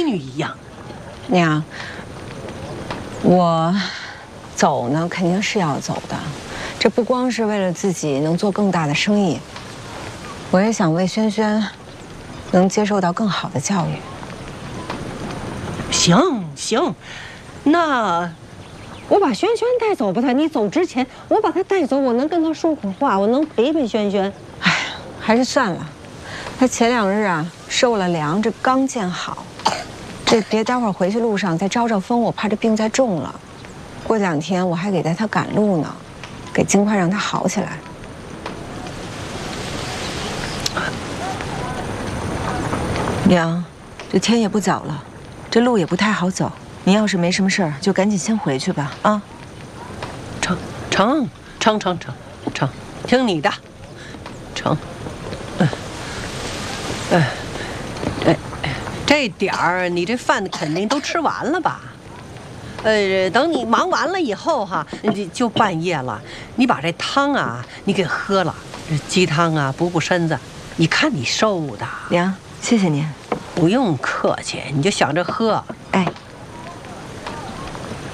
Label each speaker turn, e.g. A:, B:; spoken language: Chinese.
A: 女一样。
B: 娘，我走呢，肯定是要走的。这不光是为了自己能做更大的生意，我也想为轩轩能接受到更好的教育。
A: 行，那我把轩轩带走吧。你走之前，我把他带走，我能跟他说会儿话，我能陪陪轩轩。
B: 哎呀，还是算了。他前2日啊受了凉，这刚见好，这别待会儿回去路上再招着风，我怕这病再重了。过2天我还得带他赶路呢，给尽快让他好起来。娘，这天也不早了，这路也不太好走。您要是没什么事儿，就赶紧先回去吧。啊，
A: 成，听你的，成。这点儿你这饭肯定都吃完了吧？等你忙完了以后哈，就半夜了，你把这汤啊你给喝了，这鸡汤啊补身子。你看你瘦的。
B: 娘，谢谢您。
A: 不用客气，你就想着喝。
B: 哎。